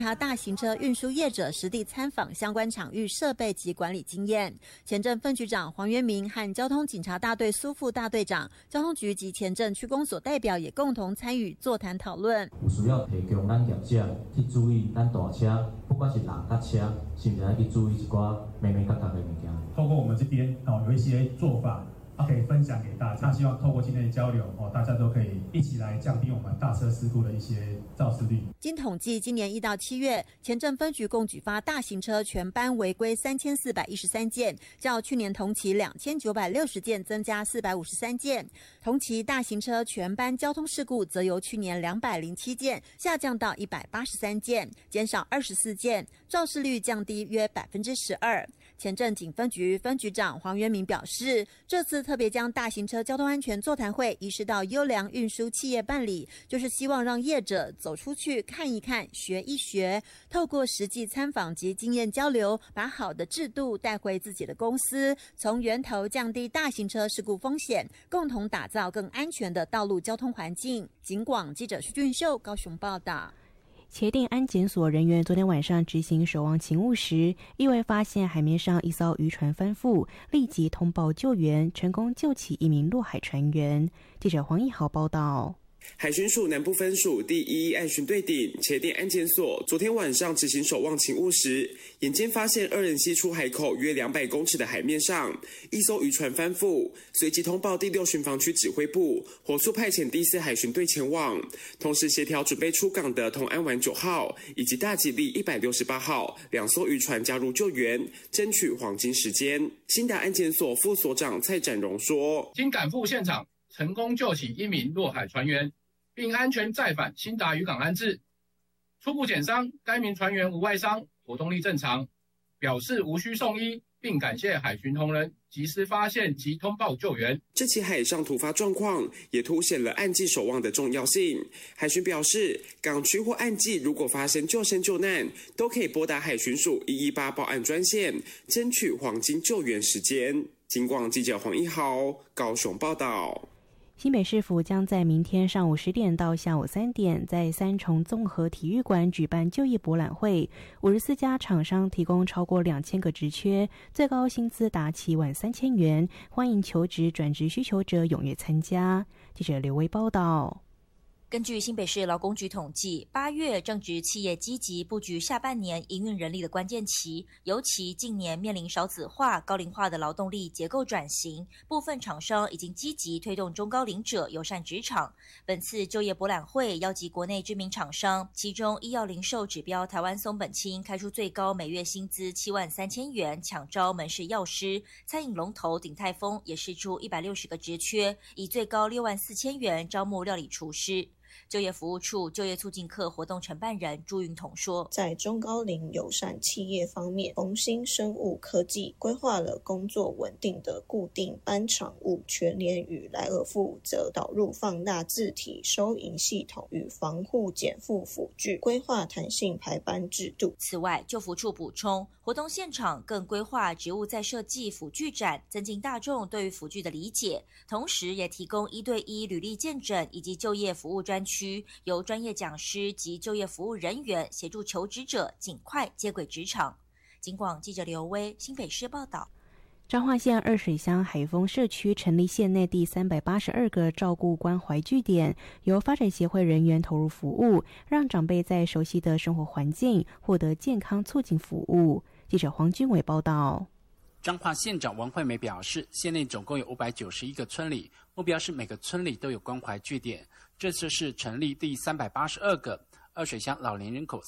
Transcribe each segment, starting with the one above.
他大型车运输业者实地参访相关场域设备及管理经验。前镇分局长黄元明和交通警察大队苏副大队长、交通局及前镇区公所代表也共同参与座谈讨论。 有需要提供咱业者去注意咱大车，不管是人甲车，是不是要去注意一寡眉眉角角的物件。 透过我们这边有一些做法。可以分享给大家，希望透过今天的交流，大家都可以一起来降低我们大车事故的一些肇事率。 经统计，今年1到7月，前镇分局共举发大型车全班违规3413件，较去年同期2960件增加453件。同期大型车全班交通事故则由去年207件下降到183件，减少24件，肇事率降低约12%。前镇警分局分局长黄元明表示，这次特别将大型车交通安全座谈会移师到优良运输企业办理，就是希望让业者走出去看一看、学一学，透过实际参访及经验交流，把好的制度带回自己的公司，从源头降低大型车事故风险，共同打造更安全的道路交通环境。警广记者徐俊秀高雄报道。 茄店安检所人员昨天晚上执行守望勤务时，意外发现海面上一艘渔船翻覆，立即通报救援，成功救起一名落海船员。记者黄义豪报道。 海巡署南部分署第1岸巡队顶茄店安检所昨天晚上执行守望勤务时，眼尖发现2人溪出海口约200公尺的海面上一艘渔船翻覆，随即通报第6巡防区指挥部，火速派遣第4海巡队前往，同时协调准备出港的同安丸9号以及大吉利168号2艘渔船加入救援，争取黄金时间。新达安检所副所长蔡展荣说， 经赶赴现场，成功救起一名落海船员，并安全载返新达渔港安置。初步检伤，该名船员无外伤，活动力正常，表示无需送医，并感谢海巡同仁及时发现及通报救援。 这起海上突发状况也凸显了岸际守望的重要性。海巡表示，港区或岸际如果发生救生救难，都可以拨打海巡署118报案专线，争取黄金救援时间。警广记者黄一豪高雄报道。 新北市府将在明天上午10点到下午3点，在三重综合体育馆举办就业博览会，54家厂商提供超过2000个职缺，最高薪资达7万3000元，欢迎求职转职需求者踊跃参加。记者刘威报道。 根据新北市劳工局统计，8月正值企业积极布局下半年营运人力的关键期，尤其近年面临少子化、高龄化的劳动力结构转型，部分厂商已经积极推动中高龄者友善职场。本次就业博览会邀集国内知名厂商，其中医药零售指标台湾松本清开出最高每月薪资7万3000元，抢招门市药师；餐饮龙头鼎泰丰也释出160个职缺，以最高6万4000元招募料理厨师。就业服务处就业促进课活动承办人朱云彤说， 在中高龄友善企业方面，鸿星生物科技规划了工作稳定的固定班场务，全联与莱尔富则导入放大字体收银系统与防护减负辅具，规划弹性排班制度。 此外，就服处补充，活动现场更规划职务再设计辅具展，增进大众对于辅具的理解，同时也提供1对1履历见诊以及就业服务专区，由专业讲师及就业服务人员协助求职者尽快接轨职场。警广记者刘威新北市报道。 彰化县二水乡海丰社区成立县内第382个照顾关怀据点，由发展协会人员投入服务，让长辈在熟悉的生活环境获得健康促进服务。记者黄君伟报道。 彰化县长王惠美表示，县内总共有591个村里，目标是每个村里都有关怀据点。这次是成立第382个。二水乡老年人口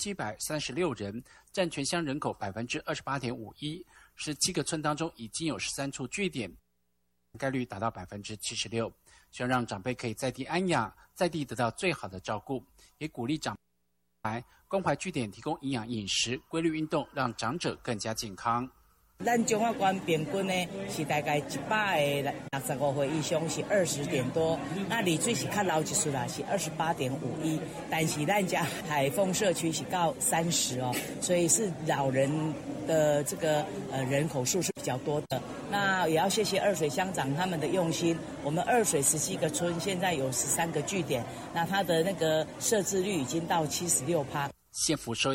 3736人，占全乡人口28.51%，17个村当中已经有13处据点，概率达到76%。希望让长辈可以在地安养，在地得到最好的照顾，也鼓励长辈关怀据点提供营养饮食、规律运动，让长者更加健康。 咱彰化县平均呢是大概100个65岁以上是20点多，那离水是较老一岁啦，是28.51，但是咱家海丰社区是到30哦，所以是老人的这个人口数是比较多的。那也要谢谢二水乡长他们的用心，我们二水17个村现在有13个据点，那它的那个设置率已经到76%。 县府收